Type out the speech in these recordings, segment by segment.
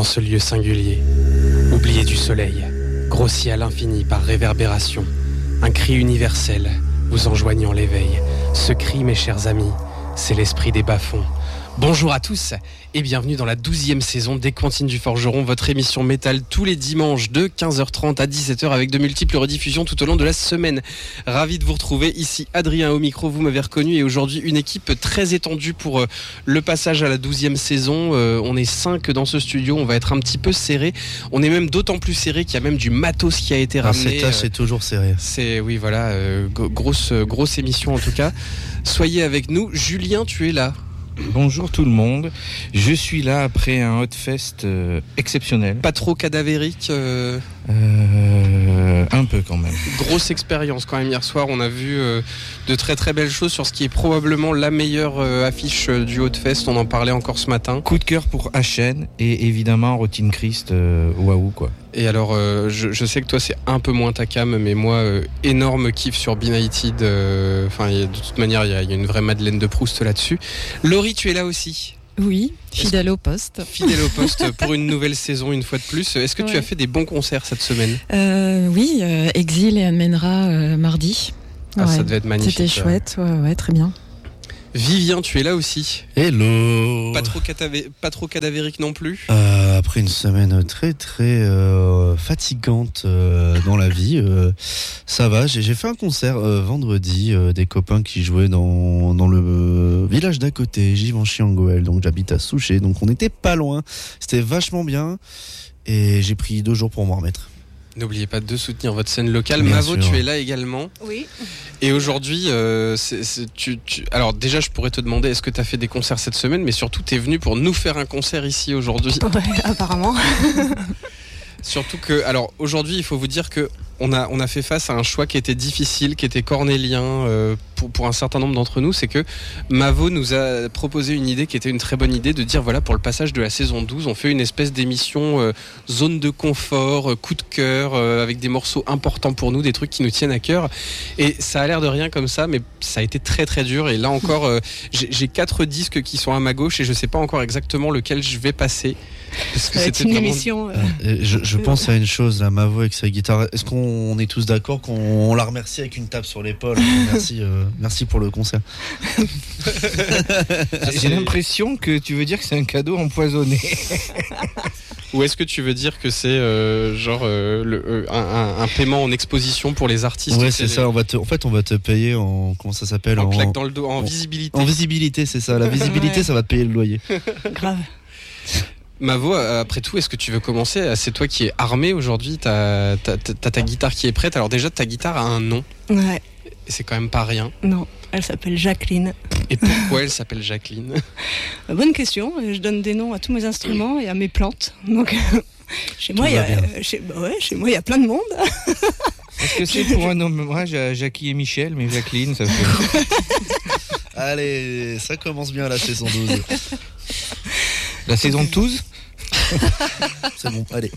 Dans ce lieu singulier, oublié du soleil, grossi à l'infini par réverbération, un cri universel vous enjoignant l'éveil. Ce cri, mes chers amis, c'est l'esprit des bas-fonds. Bonjour à tous et bienvenue dans la 12e saison des Cantines du Forgeron, votre émission métal tous les dimanches de 15h30 à 17h avec de multiples rediffusions tout au long de la semaine. Ravi de vous retrouver, ici Adrien au micro, vous m'avez reconnu, et aujourd'hui une équipe très étendue pour le passage à la 12e saison. On est 5 dans ce studio, on va être un petit peu serré, on est même d'autant plus serré qu'il y a même du matos qui a été ramené. Cet âge c'est toujours serré. Oui voilà, grosse émission en tout cas. Soyez avec nous, Julien tu es là. Bonjour tout le monde, je suis là après un Hotfest exceptionnel. Pas trop cadavérique un peu quand même. Grosse expérience quand même, hier soir on a vu de très très belles choses sur ce qui est probablement la meilleure affiche du Hotfest, on en parlait encore ce matin. Coup de cœur pour HN et évidemment Routine Christ, waouh quoi. Et alors je sais que toi c'est un peu moins ta cam, mais moi énorme kiff sur Benighted, de toute manière il y a une vraie Madeleine de Proust là-dessus. Laurie tu es là aussi? Oui, fidèle au poste. Fidèle au poste pour une nouvelle saison une fois de plus. Est-ce que tu as fait des bons concerts cette semaine? Oui, Exil et Amènera mardi. Ça devait être magnifique. C'était chouette, ouais, très bien. Vivien, tu es là aussi. Hello. Pas trop cadavérique non plus. Après une semaine très très fatigante dans la vie, ça va. J'ai fait un concert vendredi, des copains qui jouaient dans le village d'à côté, Givenchy-en-Goël. Donc j'habite à Souchet, donc on n'était pas loin. C'était vachement bien et j'ai pris 2 jours pour m'en remettre. N'oubliez pas de soutenir votre scène locale. Bien Mavo, sûr. tu es là également. Oui. Et aujourd'hui, alors déjà, je pourrais te demander, est-ce que tu as fait des concerts cette semaine? Mais surtout, tu es venu pour nous faire un concert ici aujourd'hui. Ouais, apparemment. Surtout que, alors aujourd'hui, il faut vous dire que on a fait face à un choix qui était difficile, qui était cornélien pour un certain nombre d'entre nous. C'est que Mavo nous a proposé une idée qui était une très bonne idée, de dire voilà, pour le passage de la saison 12, on fait une espèce d'émission zone de confort, coup de cœur, avec des morceaux importants pour nous, des trucs qui nous tiennent à cœur. Et ça a l'air de rien comme ça, mais ça a été très très dur. Et là encore, j'ai 4 disques qui sont à ma gauche et je sais pas encore exactement lequel je vais passer. Parce que C'est une émission. Je pense à une chose, là, Mavo avec sa guitare. Est-ce qu'on est tous d'accord qu'on la remercie avec une tape sur l'épaule? Merci pour le concert. J'ai l'impression que tu veux dire que c'est un cadeau empoisonné. Ou est-ce que tu veux dire que c'est un paiement en exposition pour les artistes? Ouais, c'est ça. On va te payer en, comment ça s'appelle, en claque dans le dos, en visibilité. En visibilité, c'est ça. La visibilité, Ouais. Ça va te payer le loyer. Grave. Mavo, après tout, est-ce que tu veux commencer? C'est toi qui es armé aujourd'hui, t'as ta guitare qui est prête. Alors déjà, ta guitare a un nom, Ouais, et c'est quand même pas rien. non, elle s'appelle Jacqueline. Et pourquoi elle s'appelle Jacqueline? Bonne question, je donne des noms à tous mes instruments et à mes plantes. Donc, chez moi, il y a plein de monde. Est-ce que c'est pour un homme? Moi, j'ai Jackie et Michel, mais Jacqueline, ça fait... Allez, ça commence bien la saison 12. La saison 12. C'est bon, allez.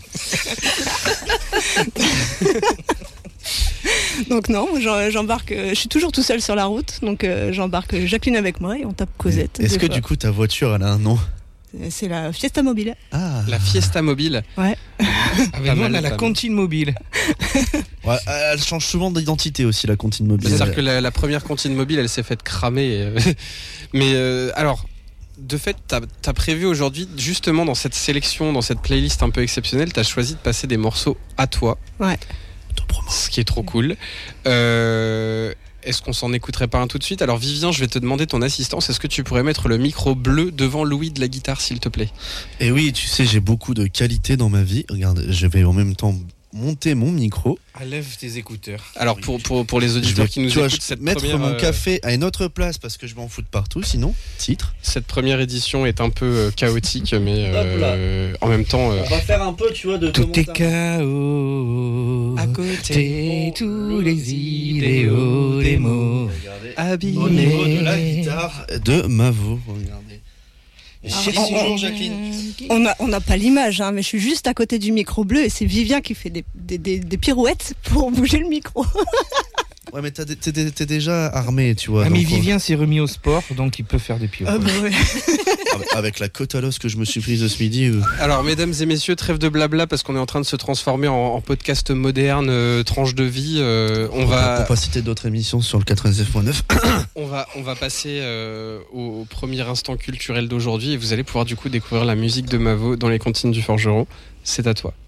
Donc non, j'embarque, je suis toujours tout seul sur la route, donc j'embarque Jacqueline avec moi et on tape Cosette. Est-ce que du coup ta voiture elle a un nom? C'est la Fiesta Mobile. Ah. La Fiesta Mobile. Ouais. Avec nous, on a la cantine mobile. Ouais, elle change souvent d'identité aussi, la cantine mobile. C'est-à-dire que la première cantine mobile, elle s'est faite cramer. Mais alors, de fait, t'as prévu aujourd'hui, justement dans cette sélection, dans cette playlist un peu exceptionnelle, t'as choisi de passer des morceaux à toi. Ouais. Ce qui est trop cool. Est-ce qu'on s'en écouterait pas un tout de suite? Alors Vivien, je vais te demander ton assistance. Est-ce que tu pourrais mettre le micro bleu devant Louis de la guitare, s'il te plaît? Et oui, tu sais, j'ai beaucoup de qualités dans ma vie. Regarde, je vais en même temps monter mon micro. Enlève tes écouteurs. Alors pour les auditeurs qui nous écoutent, cette mettre première, mon café à une autre place parce que je m'en fous de partout, sinon, titre. Cette première édition est un peu chaotique, mais en même temps... On va faire un peu, tu vois, de Tout est chaos. À côté, tous les idéaux des mots. abîmés. Au niveau de la guitare de Mavo, regardez. Bonjour Jacqueline. On n'a pas l'image, hein, mais je suis juste à côté du micro bleu et c'est Vivien qui fait des pirouettes pour bouger le micro. Ouais, mais t'es déjà armé, tu vois. Ah, mais donc, Vivien s'est remis au sport, donc il peut faire des pieds. Ah bah ouais. Avec la côte à l'os que je me suis prise ce midi. Alors, mesdames et messieurs, trêve de blabla parce qu'on est en train de se transformer en podcast moderne, tranche de vie. On va pas citer d'autres émissions sur le 99.9. On va passer au premier instant culturel d'aujourd'hui et vous allez pouvoir du coup découvrir la musique de Mavo dans les cantines du Forgeron. C'est à toi.